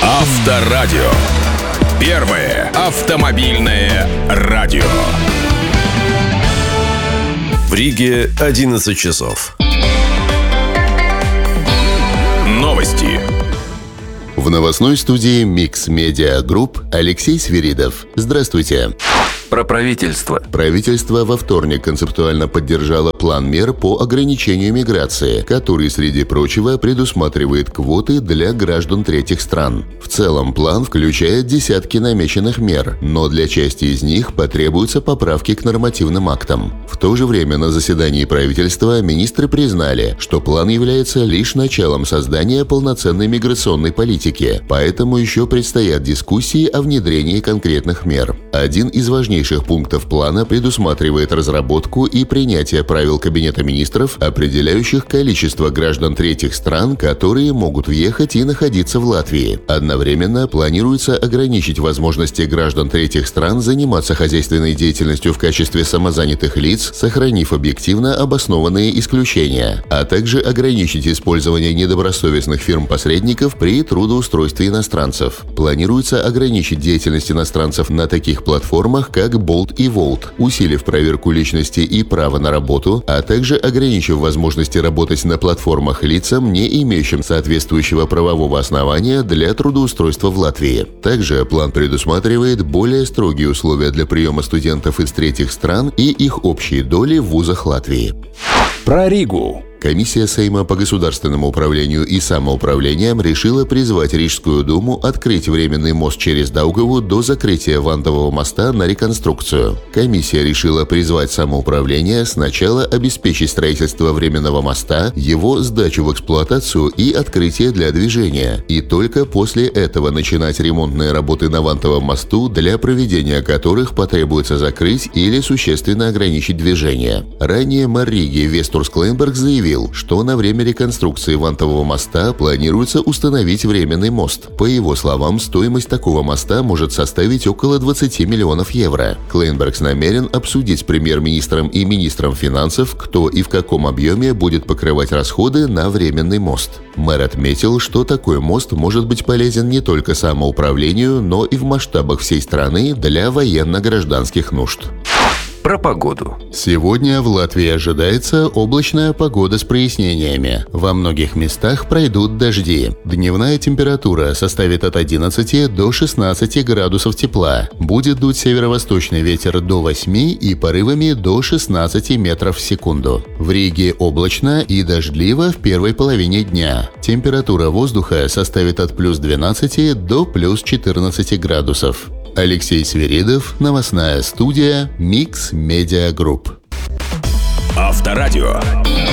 Авторадио. Первое автомобильное радио. В Риге 11 часов. Новости. В новостной студии Mix Media Group Алексей Свиридов. Здравствуйте. Про правительство. Правительство во вторник концептуально поддержало план мер по ограничению миграции, который, среди прочего, предусматривает квоты для граждан третьих стран. В целом, план включает десятки намеченных мер, но для части из них потребуются поправки к нормативным актам. В то же время на заседании правительства министры признали, что план является лишь началом создания полноценной миграционной политики, поэтому еще предстоят дискуссии о внедрении конкретных мер. Один из важнейших пунктов плана предусматривает разработку и принятие правил Кабинета министров, определяющих количество граждан третьих стран, которые могут въехать и находиться в Латвии. Одновременно планируется ограничить возможности граждан третьих стран заниматься хозяйственной деятельностью в качестве самозанятых лиц, сохранив объективно обоснованные исключения, а также ограничить использование недобросовестных фирм-посредников при трудоустройстве иностранцев. Планируется ограничить деятельность иностранцев на таких платформах, как Bolt и Volt, усилив проверку личности и права на работу, а также ограничив возможности работать на платформах лицам, не имеющим соответствующего правового основания для трудоустройства в Латвии. Также план предусматривает более строгие условия для приема студентов из третьих стран и их общие доли в вузах Латвии. Про Ригу. Комиссия Сейма по государственному управлению и самоуправлениям решила призвать Рижскую думу открыть временный мост через Даугаву до закрытия Вантового моста на реконструкцию. Комиссия решила призвать самоуправление сначала обеспечить строительство временного моста, его сдачу в эксплуатацию и открытие для движения, и только после этого начинать ремонтные работы на Вантовом мосту, для проведения которых потребуется закрыть или существенно ограничить движение. Ранее мэр Риги Вестурс Клейнберг заявил, что на время реконструкции Вантового моста планируется установить временный мост. По его словам, стоимость такого моста может составить около 20 миллионов евро. Клейнберг намерен обсудить с премьер-министром и министром финансов, кто и в каком объеме будет покрывать расходы на временный мост. Мэр отметил, что такой мост может быть полезен не только самоуправлению, но и в масштабах всей страны для военно-гражданских нужд. Про погоду. Сегодня в Латвии ожидается облачная погода с прояснениями. Во многих местах пройдут дожди. Дневная температура составит от 11 до 16 градусов тепла. Будет дуть северо-восточный ветер до 8 и порывами до 16 метров в секунду. В Риге облачно и дождливо в первой половине дня. Температура воздуха составит от плюс 12 до плюс 14 градусов. Алексей Свиридов, новостная студия Mix Media Group. Авторадио.